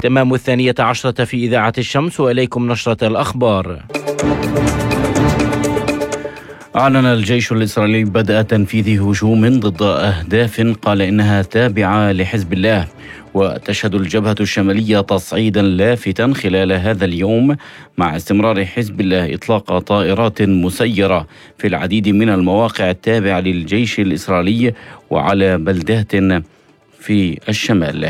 تمام 12 في إذاعة الشمس، وإليكم نشرة الأخبار. أعلن الجيش الإسرائيلي بدء تنفيذ هجوم ضد أهداف قال إنها تابعة لحزب الله. وتشهد الجبهة الشمالية تصعيدا لافتا خلال هذا اليوم مع استمرار حزب الله إطلاق طائرات مسيرة في العديد من المواقع التابعة للجيش الإسرائيلي وعلى بلدات في الشمال.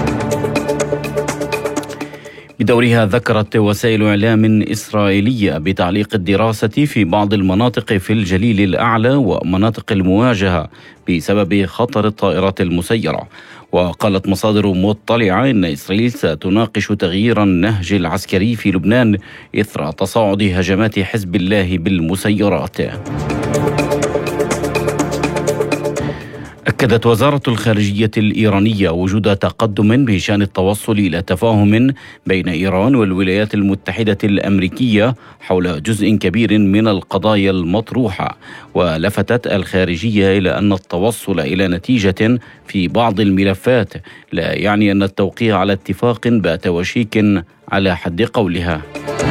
بدورها ذكرت وسائل إعلام إسرائيلية بتعليق الدراسة في بعض المناطق في الجليل الأعلى ومناطق المواجهة بسبب خطر الطائرات المسيرة. وقالت مصادر مطلعة إن إسرائيل ستناقش تغيير النهج العسكري في لبنان إثر تصاعد هجمات حزب الله بالمسيرات. أكدت وزارة الخارجية الإيرانية وجود تقدم بشأن التوصل إلى تفاهم بين إيران والولايات المتحدة الأمريكية حول جزء كبير من القضايا المطروحة. ولفتت الخارجية إلى أن التوصل إلى نتيجة في بعض الملفات لا يعني أن التوقيع على اتفاق بات وشيك على حد قولها.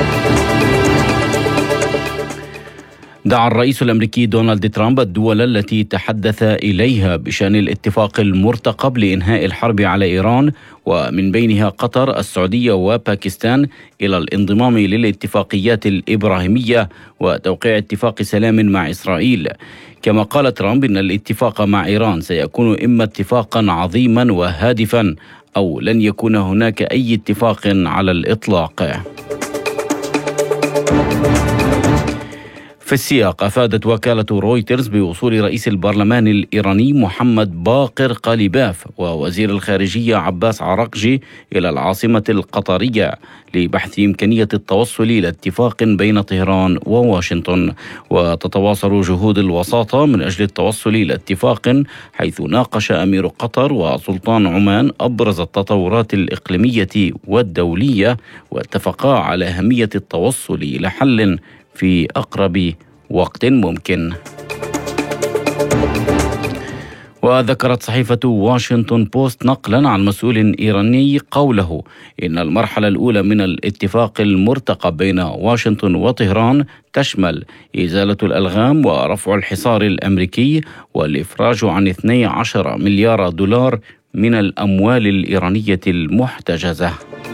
دعا الرئيس الأمريكي دونالد ترامب الدول التي تحدث إليها بشأن الاتفاق المرتقب لإنهاء الحرب على إيران ومن بينها قطر السعودية وباكستان إلى الانضمام للاتفاقيات الإبراهيمية وتوقيع اتفاق سلام مع إسرائيل. كما قال ترامب إن الاتفاق مع إيران سيكون إما اتفاقا عظيما وهادفا أو لن يكون هناك أي اتفاق على الإطلاق. في السياق أفادت وكالة رويترز بوصول رئيس البرلمان الإيراني محمد باقر قاليباف ووزير الخارجية عباس عراقجي إلى العاصمة القطرية لبحث إمكانية التوصل إلى اتفاق بين طهران وواشنطن. وتتواصل جهود الوساطة من أجل التوصل إلى اتفاق، حيث ناقش أمير قطر وسلطان عمان أبرز التطورات الإقليمية والدولية واتفقا على أهمية التوصل إلى حل في أقرب وقت ممكن. وذكرت صحيفة واشنطن بوست نقلا عن مسؤول إيراني قوله إن المرحلة الأولى من الاتفاق المرتقب بين واشنطن وطهران تشمل إزالة الألغام ورفع الحصار الأمريكي والإفراج عن 12 مليار دولار من الأموال الإيرانية المحتجزة.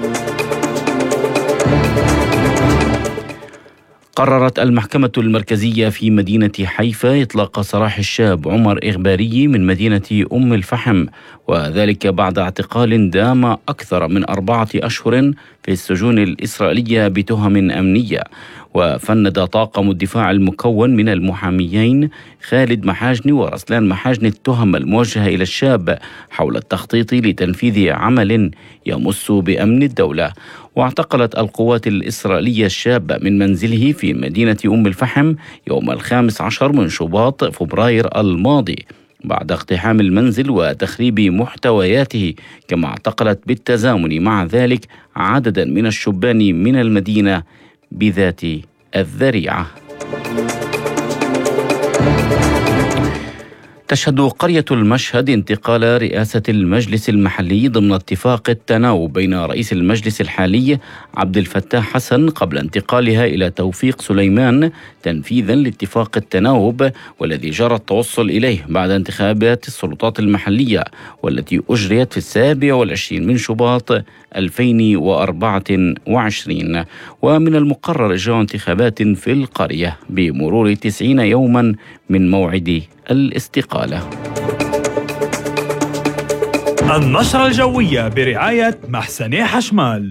قررت المحكمة المركزية في مدينة حيفا إطلاق سراح الشاب عمر إغباري من مدينة أم الفحم، وذلك بعد اعتقال دام أكثر من 4 أشهر في السجون الإسرائيلية بتهم أمنية. وفند طاقم الدفاع المكون من المحاميين خالد محاجني ورسلان محاجني التهم الموجهة إلى الشاب حول التخطيط لتنفيذ عمل يمس بأمن الدولة. واعتقلت القوات الإسرائيلية الشاب من منزله في مدينة أم الفحم يوم 15 من شباط فبراير الماضي بعد اقتحام المنزل وتخريب محتوياته. كما اعتقلت بالتزامن مع ذلك عددا من الشبان من المدينة بذات الذريعة. تشهد قرية المشهد انتقال رئاسة المجلس المحلي ضمن اتفاق التناوب بين رئيس المجلس الحالي عبد الفتاح حسن قبل انتقالها إلى توفيق سليمان تنفيذا لاتفاق التناوب، والذي جرى التوصل إليه بعد انتخابات السلطات المحلية والتي أجريت في 27 من شباط 2024. ومن المقرر إجراء انتخابات في القرية بمرور 90 يوما من موعد الاستقالة. النشرة الجوية برعاية محسن حشمال.